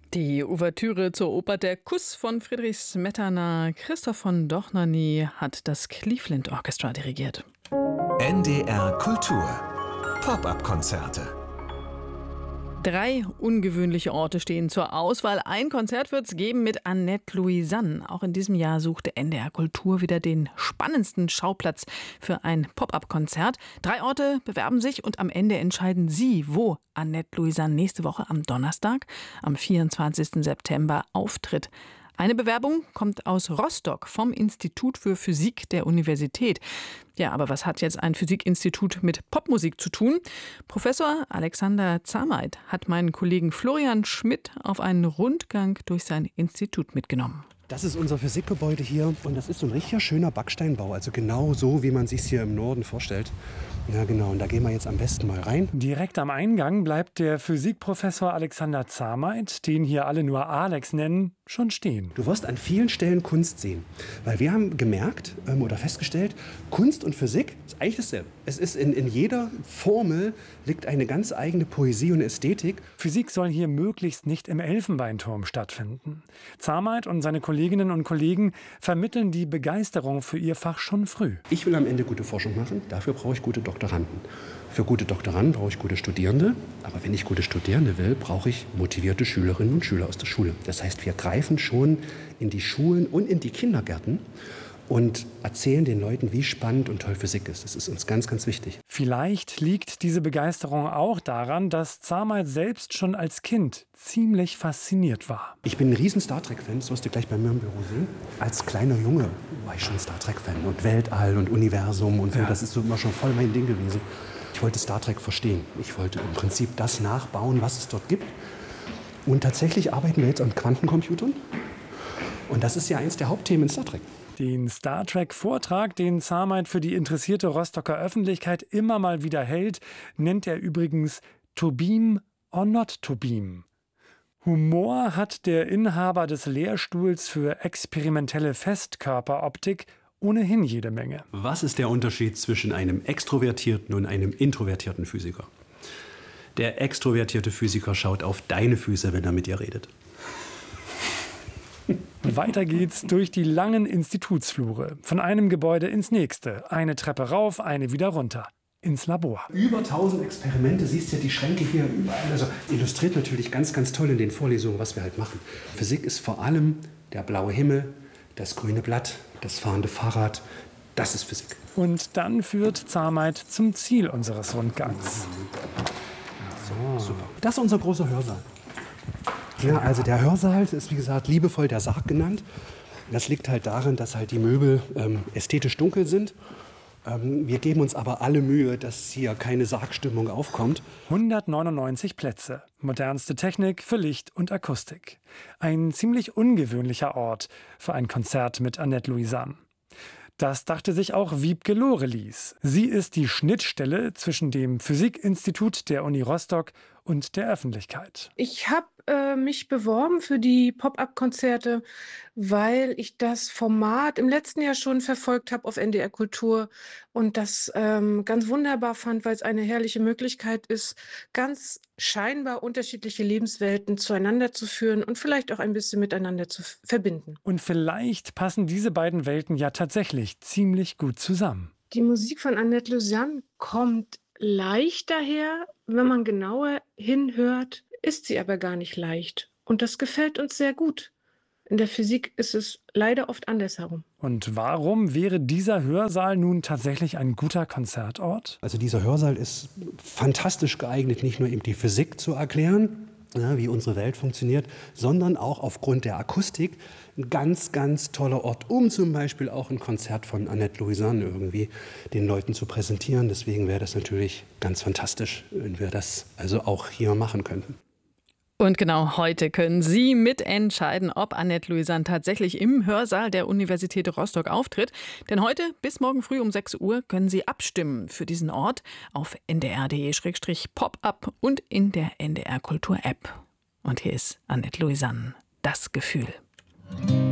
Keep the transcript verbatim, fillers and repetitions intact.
Die Ouvertüre zur Oper Der Kuss von Friedrich Smetana. Christoph von Dohnanyi hat das Cleveland Orchestra dirigiert. N D R Kultur. Pop-up-Konzerte. Drei ungewöhnliche Orte stehen zur Auswahl. Ein Konzert wird es geben mit Annette Louisanne. Auch in diesem Jahr suchte N D R Kultur wieder den spannendsten Schauplatz für ein Pop-up-Konzert. Drei Orte bewerben sich und am Ende entscheiden Sie, wo Annette Louisanne nächste Woche am Donnerstag, am vierundzwanzigsten September, auftritt. Eine Bewerbung kommt aus Rostock vom Institut für Physik der Universität. Ja, aber was hat jetzt ein Physikinstitut mit Popmusik zu tun? Professor Alexander Zameid hat meinen Kollegen Florian Schmidt auf einen Rundgang durch sein Institut mitgenommen. Das ist unser Physikgebäude hier und das ist so ein richtig schöner Backsteinbau, also genau so, wie man sich hier im Norden vorstellt. Ja genau, und da gehen wir jetzt am besten mal rein. Direkt am Eingang bleibt der Physikprofessor Alexander Zameid, den hier alle nur Alex nennen, schon stehen. Du wirst an vielen Stellen Kunst sehen, weil wir haben gemerkt ähm, oder festgestellt, Kunst und Physik ist eigentlich dasselbe. Es ist in, in jeder Formel liegt eine ganz eigene Poesie und Ästhetik. Physik soll hier möglichst nicht im Elfenbeinturm stattfinden. Zameid und seine Kolleginnen und Kollegen vermitteln die Begeisterung für ihr Fach schon früh. Ich will am Ende gute Forschung machen, dafür brauche ich gute Doktoranden. Für gute Doktoranden brauche ich gute Studierende, aber wenn ich gute Studierende will, brauche ich motivierte Schülerinnen und Schüler aus der Schule. Das heißt, wir greifen schon in die Schulen und in die Kindergärten und erzählen den Leuten, wie spannend und toll Physik ist. Das ist uns ganz, ganz wichtig. Vielleicht liegt diese Begeisterung auch daran, dass Zameid selbst schon als Kind ziemlich fasziniert war. Ich bin ein riesen Star Trek-Fan, das wirst du gleich bei mir im Büro sehen. Als kleiner Junge war ich schon Star Trek-Fan und Weltall und Universum und so. Ja. Das ist so immer schon voll mein Ding gewesen. Ich wollte Star Trek verstehen. Ich wollte im Prinzip das nachbauen, was es dort gibt. Und tatsächlich arbeiten wir jetzt an Quantencomputern. Und das ist ja eins der Hauptthemen in Star Trek. Den Star Trek-Vortrag, den Zameid für die interessierte Rostocker Öffentlichkeit immer mal wieder hält, nennt er übrigens To Beam or Not to Beam. Humor hat der Inhaber des Lehrstuhls für experimentelle Festkörperoptik ohnehin jede Menge. Was ist der Unterschied zwischen einem extrovertierten und einem introvertierten Physiker? Der extrovertierte Physiker schaut auf deine Füße, wenn er mit dir redet. Weiter geht's durch die langen Institutsflure. Von einem Gebäude ins nächste. Eine Treppe rauf, eine wieder runter. Ins Labor. Über tausend Experimente, siehst du ja die Schränke hier überall. Also illustriert natürlich ganz, ganz toll in den Vorlesungen, was wir halt machen. Physik ist vor allem der blaue Himmel, das grüne Blatt, das fahrende Fahrrad. Das ist Physik. Und dann führt Zameid zum Ziel unseres Rundgangs. So, super. Das ist unser großer Hörsaal. Ja, also der Hörsaal ist, wie gesagt, liebevoll der Sarg genannt. Das liegt halt darin, dass halt die Möbel ähm, ästhetisch dunkel sind. Ähm, wir geben uns aber alle Mühe, dass hier keine Sargstimmung aufkommt. hundertneunundneunzig Plätze, modernste Technik für Licht und Akustik. Ein ziemlich ungewöhnlicher Ort für ein Konzert mit Annette Louisanne. Das dachte sich auch Wiebke Lorelis. Sie ist die Schnittstelle zwischen dem Physikinstitut der Uni Rostock und der Öffentlichkeit. Ich habe äh, mich beworben für die Pop-up-Konzerte, weil ich das Format im letzten Jahr schon verfolgt habe auf N D R Kultur und das ähm, ganz wunderbar fand, weil es eine herrliche Möglichkeit ist, ganz scheinbar unterschiedliche Lebenswelten zueinander zu führen und vielleicht auch ein bisschen miteinander zu f- verbinden. Und vielleicht passen diese beiden Welten ja tatsächlich ziemlich gut zusammen. Die Musik von Annette Louisanne kommt leicht daher, wenn man genauer hinhört, ist sie aber gar nicht leicht. Und das gefällt uns sehr gut. In der Physik ist es leider oft andersherum. Und warum wäre dieser Hörsaal nun tatsächlich ein guter Konzertort? Also dieser Hörsaal ist fantastisch geeignet, nicht nur eben die Physik zu erklären, ja, wie unsere Welt funktioniert, sondern auch aufgrund der Akustik ein ganz, ganz toller Ort, um zum Beispiel auch ein Konzert von Annette Louisanne irgendwie den Leuten zu präsentieren. Deswegen wäre das natürlich ganz fantastisch, wenn wir das also auch hier machen könnten. Und genau heute können Sie mitentscheiden, ob Annette Louisanne tatsächlich im Hörsaal der Universität Rostock auftritt. Denn heute bis morgen früh um sechs Uhr können Sie abstimmen für diesen Ort auf n d r punkt d e slash pop-up und in der N D R Kultur App. Und hier ist Annette Louisanne, das Gefühl.